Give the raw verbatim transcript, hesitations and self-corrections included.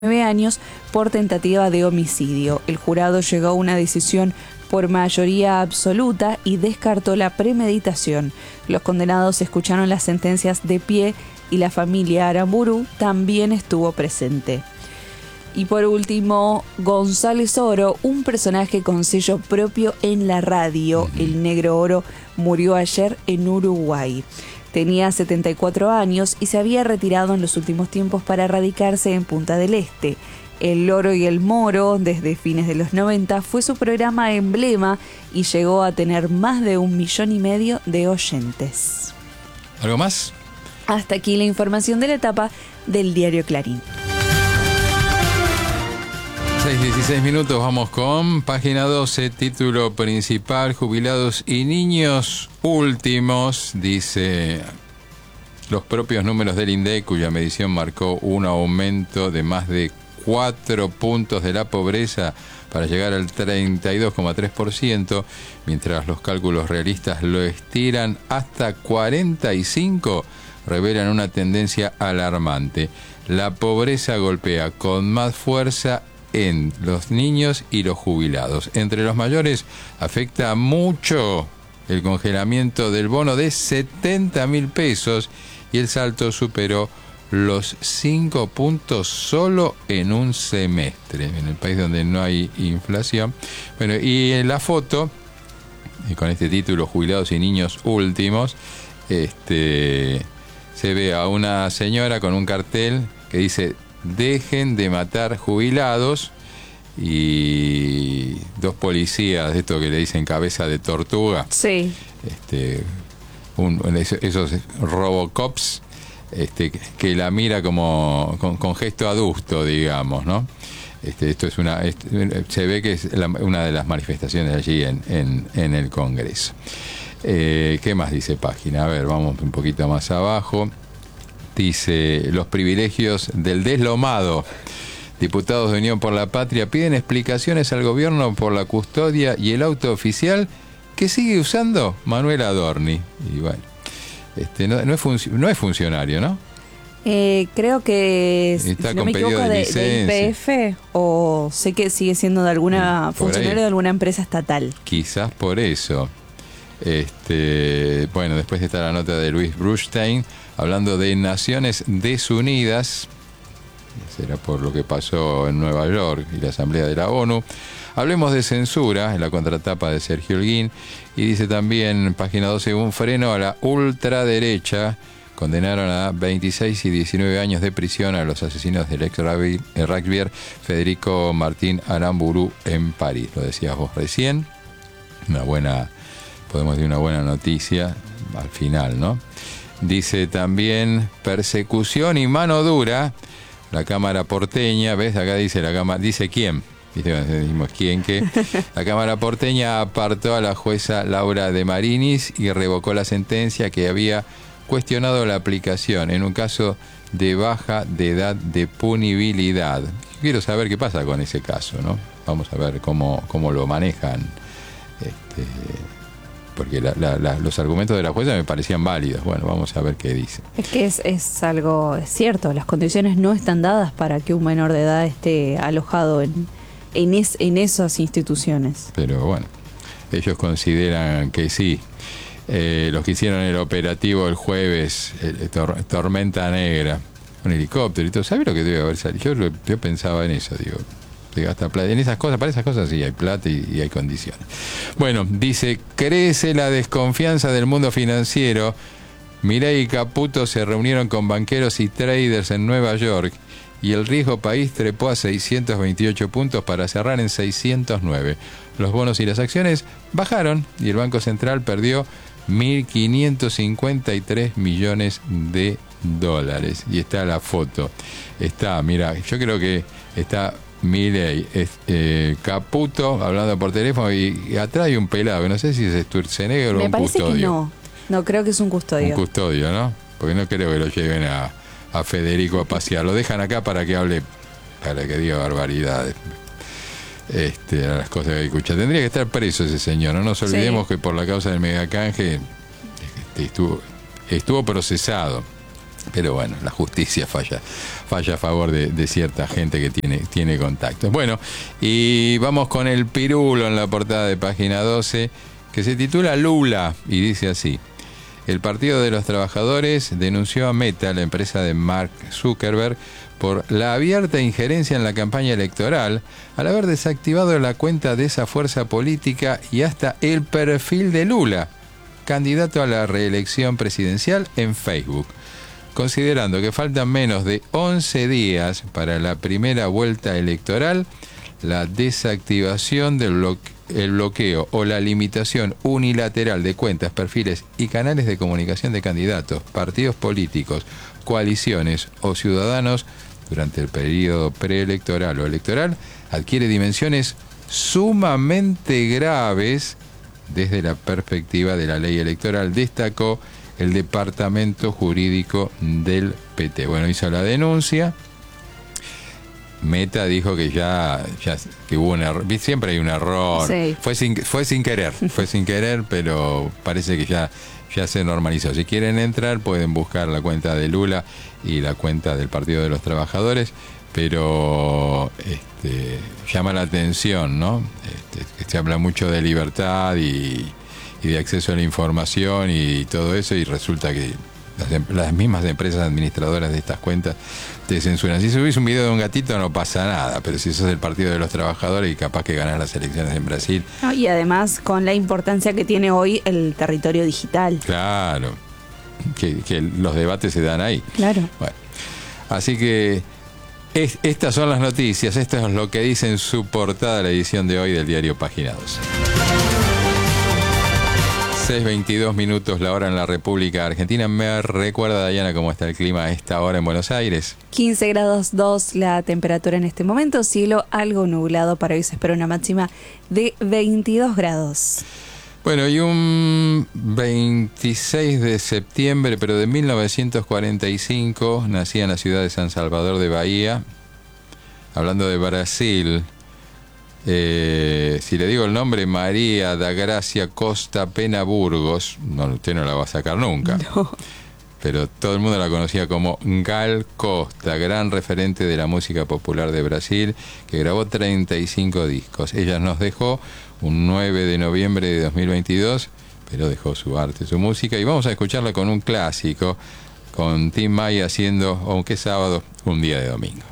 nueve años por tentativa de homicidio. El jurado llegó a una decisión por mayoría absoluta y descartó la premeditación. Los condenados escucharon las sentencias de pie y la familia Aramburu también estuvo presente. Y por último, González Oro, un personaje con sello propio en la radio. El Negro Oro murió ayer en Uruguay. Tenía setenta y cuatro años y se había retirado en los últimos tiempos para radicarse en Punta del Este. El Loro y el Moro, desde fines de los noventa, fue su programa emblema y llegó a tener más de un millón y medio de oyentes. ¿Algo más? Hasta aquí la información de la etapa del diario Clarín. seis dieciséis minutos, vamos con página doce, título principal, jubilados y niños últimos, dice los propios números del INDEC, cuya medición marcó un aumento de más de cuatro puntos de la pobreza para llegar al treinta y dos coma tres por ciento, mientras los cálculos realistas lo estiran hasta cuarenta y cinco, revelan una tendencia alarmante. La pobreza golpea con más fuerza en los niños y los jubilados. Entre los mayores afecta mucho el congelamiento del bono de setenta mil pesos y el salto superó los cinco puntos solo en un semestre, en el país donde no hay inflación. Bueno, y en la foto, y con este título, jubilados y niños últimos, este, se ve a una señora con un cartel que dice: dejen de matar jubilados, y dos policías de esto que le dicen cabeza de tortuga, sí, este, un, esos Robocops, este, que la mira como con, con gesto adusto, digamos, ¿no? Este, esto es una, este, se ve que es la, una de las manifestaciones allí en, en, en el Congreso. Eh, ¿Qué más dice página? A ver, vamos un poquito más abajo. Dice: los privilegios del deslomado. Diputados de Unión por la Patria piden explicaciones al gobierno por la custodia y el auto oficial que sigue usando Manuel Adorni. Y bueno, este, no, no, es, func- no es funcionario, ¿no? Eh, creo que, Está si no con me equivoco, pedido de de, licencia. de I P F, o sé que sigue siendo de alguna Por funcionario ahí. de alguna empresa estatal. Quizás por eso. Este, bueno, después está la nota de Luis Brustein hablando de Naciones Desunidas. Será por lo que pasó en Nueva York y la Asamblea de la ONU. Hablemos de censura, en la contratapa de Sergio Holguín. Y dice también, página doce, un freno a la ultraderecha. Condenaron a veintiséis y diecinueve años de prisión a los asesinos del ex rugbyer Federico Martín Aramburu en París. Lo decías vos recién. Una buena, podemos decir una buena noticia al final, ¿no? Dice también, persecución y mano dura. La Cámara porteña, ¿ves? Acá dice la Cámara, dice quién. ¿Viste? Decimos quién, que la Cámara porteña apartó a la jueza Laura de Marinis y revocó la sentencia que había cuestionado la aplicación en un caso de baja de edad de punibilidad. Quiero saber qué pasa con ese caso, ¿no? Vamos a ver cómo, cómo lo manejan. Este, porque la, la, la, los argumentos de la jueza me parecían válidos. Bueno, vamos a ver qué dice. Es que es, es algo es cierto, las condiciones no están dadas para que un menor de edad esté alojado en, en, es, en esas instituciones. Pero bueno, ellos consideran que sí. Eh, los que hicieron el operativo el jueves, eh, tor- Tormenta Negra, un helicóptero y todo, ¿sabes lo que debe haber salido? Yo, yo pensaba en eso, digo. Gasta plata. En esas cosas, para esas cosas sí hay plata y, y hay condiciones. Bueno, dice, crece la desconfianza del mundo financiero. Milei y Caputo se reunieron con banqueros y traders en Nueva York y el riesgo país trepó a seiscientos veintiocho puntos para cerrar en seiscientos nueve. Los bonos y las acciones bajaron y el Banco Central perdió mil quinientos cincuenta y tres millones de dólares. Y está la foto. Está, mira, yo creo que está Milei, eh, Caputo hablando por teléfono y, y atrás hay un pelado, no sé si es Sturzenegger o un custodio. Me parece que no, no creo que es un custodio. Un custodio, ¿no? Porque no creo que lo lleven a, a Federico a pasear, lo dejan acá para que hable, para que diga barbaridades. Este, las cosas que escucha. Tendría que estar preso ese señor, no nos olvidemos sí. que por la causa del megacanje este, estuvo, estuvo procesado. Pero bueno, la justicia falla, falla a favor de, de cierta gente que tiene, tiene contactos. Bueno, y vamos con el pirulo en la portada de página doce, que se titula Lula, y dice así: el Partido de los Trabajadores denunció a Meta, la empresa de Mark Zuckerberg, por la abierta injerencia en la campaña electoral al haber desactivado la cuenta de esa fuerza política y hasta el perfil de Lula, candidato a la reelección presidencial, en Facebook. Considerando que faltan menos de once días para la primera vuelta electoral, la desactivación del bloque el bloqueo o la limitación unilateral de cuentas, perfiles y canales de comunicación de candidatos, partidos políticos, coaliciones o ciudadanos durante el periodo preelectoral o electoral adquiere dimensiones sumamente graves desde la perspectiva de la ley electoral, destacó el Departamento Jurídico del P T. Bueno, hizo la denuncia. Meta dijo que ya, ya que hubo un error, siempre hay un error, sí. fue sin fue sin querer, fue sin querer, pero parece que ya, ya se normalizó. Si quieren entrar pueden buscar la cuenta de Lula y la cuenta del Partido de los Trabajadores, pero este, llama la atención, ¿no? Este, que se habla mucho de libertad y, y de acceso a la información y todo eso, y resulta que Las, las mismas empresas administradoras de estas cuentas te censuran. Si subís un video de un gatito no pasa nada, pero si sos el Partido de los Trabajadores y capaz que ganás las elecciones en Brasil. No, y además con la importancia que tiene hoy el territorio digital. Claro, que, que los debates se dan ahí. Claro. Bueno, así que es, estas son las noticias, esto es lo que dice en su portada la edición de hoy del diario Página doce. seis veintidós minutos la hora en la República Argentina. Me recuerda, Diana, cómo está el clima a esta hora en Buenos Aires. quince grados dos la temperatura en este momento, cielo algo nublado. Para hoy se espera una máxima de veintidós grados. Bueno, y un veintiséis de septiembre, pero de mil novecientos cuarenta y cinco, nacía en la ciudad de San Salvador de Bahía. Hablando de Brasil, Eh, si le digo el nombre, María da Gracia Costa Pena Burgos, no, usted no la va a sacar nunca. No. Pero todo el mundo la conocía como Gal Costa, gran referente de la música popular de Brasil, que grabó treinta y cinco discos. Ella nos dejó un nueve de noviembre de dos mil veintidós, pero dejó su arte, su música, y vamos a escucharla con un clásico, con Tim Maia haciendo, aunque es sábado, un día de domingo.